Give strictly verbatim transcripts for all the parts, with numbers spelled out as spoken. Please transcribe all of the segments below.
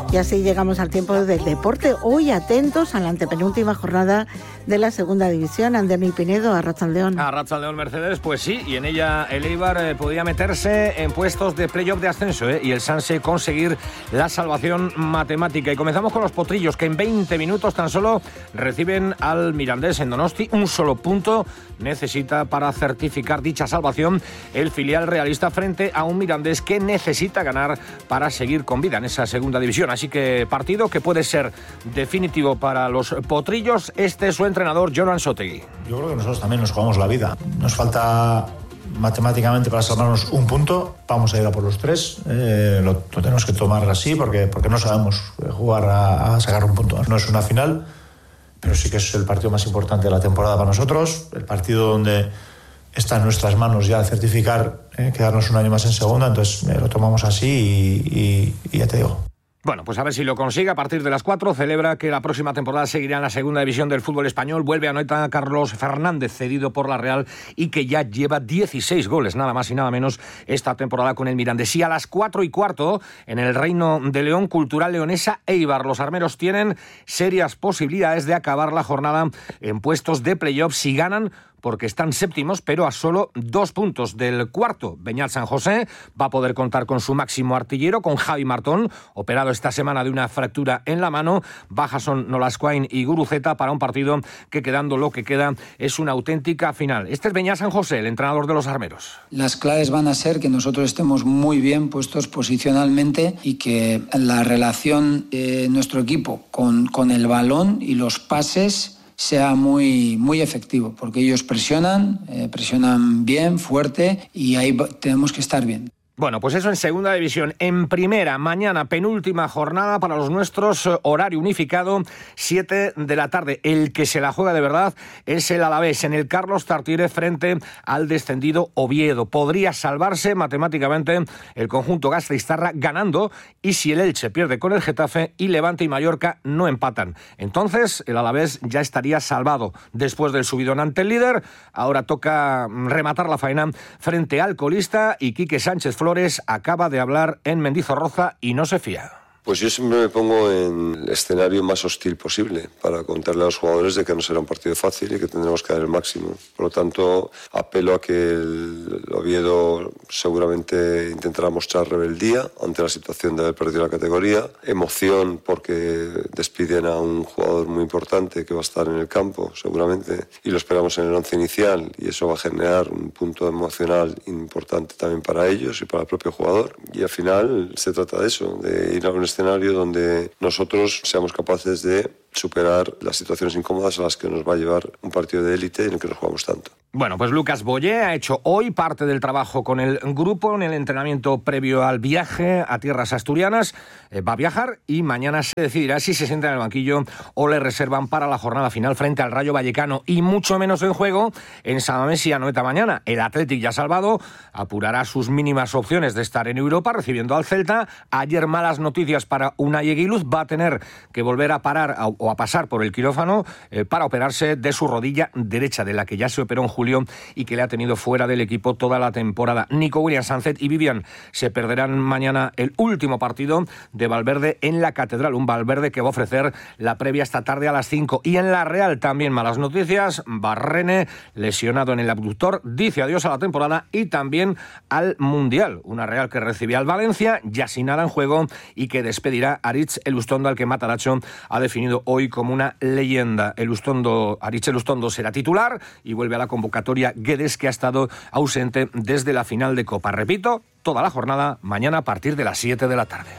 Y así llegamos al tiempo del deporte. Hoy atentos a la antepenúltima jornada de la segunda división. Andoni Pinedo, Arratsaldeon. Arratsaldeon, Mercedes, pues sí, y en ella el Eibar eh, podía meterse en puestos de playoff de ascenso eh, y el Sanse conseguir la salvación matemática. Y comenzamos con los potrillos, que en veinte minutos tan solo reciben al Mirandés en Donosti. Un solo punto necesita para certificar dicha salvación el filial realista frente a un Mirandés que necesita ganar para seguir con vida en esa segunda división. Así que partido que puede ser definitivo para los potrillos. Este es su entrenador, Jon Ansotegui. Yo creo que nosotros también nos jugamos la vida. Nos falta matemáticamente para salvarnos un punto. Vamos a ir a por los tres. Eh, lo, lo tenemos que tomar así porque, porque no sabemos jugar a, a sacar un punto. No es una final, pero sí que es el partido más importante de la temporada para nosotros. El partido donde está en nuestras manos ya certificar, eh, quedarnos un año más en segunda. Entonces eh, lo tomamos así y, y, y ya te digo. Bueno, pues a ver si lo consigue. A partir de las cuatro celebra que la próxima temporada seguirá en la segunda división del fútbol español. Vuelve a Noeta Carlos Fernández, cedido por la Real, y que ya lleva dieciséis goles, nada más y nada menos, esta temporada con el Mirandés. Y a las cuatro y cuarto, en el Reino de León, Cultural Leonesa Eibar. Los armeros tienen serias posibilidades de acabar la jornada en puestos de playoff si ganan, porque están séptimos, pero a solo dos puntos del cuarto. Beñat San José va a poder contar con su máximo artillero, con Javi Martón, operado esta semana de una fractura en la mano. Bajas son Nolascoain y Guruceta para un partido que, quedando lo que queda, es una auténtica final. Este es Beñat San José, el entrenador de los armeros. Las claves van a ser que nosotros estemos muy bien puestos posicionalmente y que la relación de nuestro equipo con, con el balón y los pases sea muy, muy efectivo, porque ellos presionan, eh, presionan bien, fuerte, y ahí tenemos que estar bien. Bueno, pues eso en segunda división. En primera, mañana, penúltima jornada para los nuestros, horario unificado, siete de la tarde. El que se la juega de verdad es el Alavés, en el Carlos Tartiere, frente al descendido Oviedo. Podría salvarse matemáticamente el conjunto gasteiztarra ganando, y si el Elche pierde con el Getafe y Levante y Mallorca no empatan, entonces el Alavés ya estaría salvado. Después del subidón ante el líder, ahora toca rematar la faena frente al colista, y Quique Sánchez Flores acaba de hablar en Mendizorroza y no se fía. Pues yo siempre me pongo en el escenario más hostil posible para contarle a los jugadores de que no será un partido fácil y que tendremos que dar el máximo. Por lo tanto, apelo a que el Oviedo seguramente intentará mostrar rebeldía ante la situación de haber perdido la categoría, emoción porque despiden a un jugador muy importante que va a estar en el campo seguramente, y lo esperamos en el once inicial, y eso va a generar un punto emocional importante también para ellos y para el propio jugador. Y al final se trata de eso, de ir a un escenario donde nosotros seamos capaces de superar las situaciones incómodas a las que nos va a llevar un partido de élite en el que nos jugamos tanto. Bueno, pues Lucas Boyé ha hecho hoy parte del trabajo con el grupo en el entrenamiento previo al viaje a tierras asturianas. Eh, va a viajar y mañana se decidirá si se sienta en el banquillo o le reservan para la jornada final frente al Rayo Vallecano, y mucho menos en juego en San Mamés y Anoeta mañana. El Athletic, ya salvado, apurará sus mínimas opciones de estar en Europa recibiendo al Celta. Ayer malas noticias para Unai Eguiluz, va a tener que volver a parar a, o a pasar por el quirófano eh, para operarse de su rodilla derecha, de la que ya se operó en julio y que le ha tenido fuera del equipo toda la temporada. Nico Williams, Sancet y Vivian se perderán mañana el último partido de Valverde en la Catedral, un Valverde que va a ofrecer la previa esta tarde a las cinco. Y en la Real también malas noticias. Barrene, lesionado en el abductor, dice adiós a la temporada y también al Mundial. Una Real que recibe al Valencia ya sin nada en juego y que despedirá a Aritz Elustondo, al que Matarazzo ha definido hoy como una leyenda. Elustondo, Aritz Elustondo será titular y vuelve a la convocatoria Guedes, que ha estado ausente desde la final de Copa. Repito, toda la jornada mañana a partir de las siete de la tarde.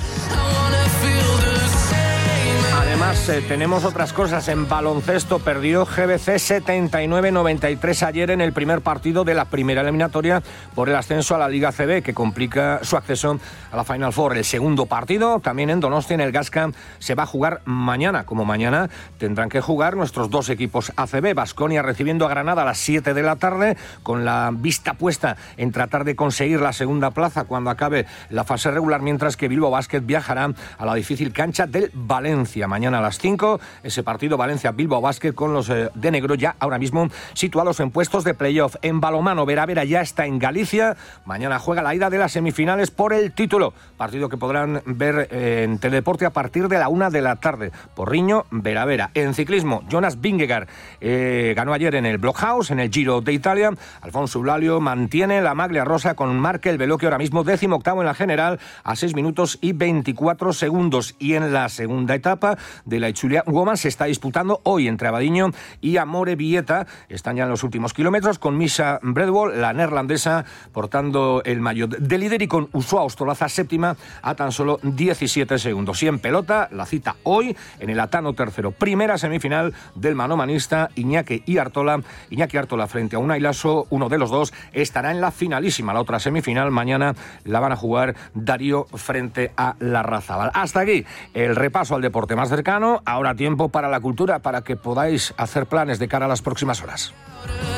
Además, eh, tenemos otras cosas. En baloncesto perdió G B C setenta y nueve noventa y tres ayer en el primer partido de la primera eliminatoria por el ascenso a la Liga C B, que complica su acceso a la Final Four. El segundo partido, también en Donosti, en el Gasca, se va a jugar mañana. Como mañana tendrán que jugar nuestros dos equipos A C B. Baskonia recibiendo a Granada a las siete de la tarde, con la vista puesta en tratar de conseguir la segunda plaza cuando acabe la fase regular, mientras que Bilbao Basket viajará a la difícil cancha del Valencia. Mañana mañana a las cinco, ese partido Valencia-Bilbao Basket con los eh, de negro ya ahora mismo situados en puestos de playoff. En balonmano, Vera Vera ya está en Galicia. Mañana juega la ida de las semifinales por el título. Partido que podrán ver eh, en Teledeporte a partir de la una de la tarde. Porriño, Vera Vera. En ciclismo, Jonas Vingegaard eh, ganó ayer en el Blockhouse, en el Giro de Italia. Alfonso Eulalio mantiene la maglia rosa con Markel Veloque ahora mismo décimo octavo en la general a seis minutos y veinticuatro segundos. Y en la segunda etapa de la Itzulia Woman se está disputando hoy entre Abadiño y Amore Vieta. Están ya en los últimos kilómetros con Misha Bredwell, la neerlandesa, portando el maillot de líder y con Usua Ostolaza séptima a tan solo diecisiete segundos. Y en pelota, la cita hoy en el Atano tercero. Primera semifinal del manomanista Iñaki y Artola. Iñaki Artola frente a Unai Lasso, uno de los dos estará en la finalísima. La otra semifinal mañana la van a jugar Darío frente a Larrazábal. Hasta aquí el repaso al deporte más cercano. Ahora tiempo para la cultura, para que podáis hacer planes de cara a las próximas horas.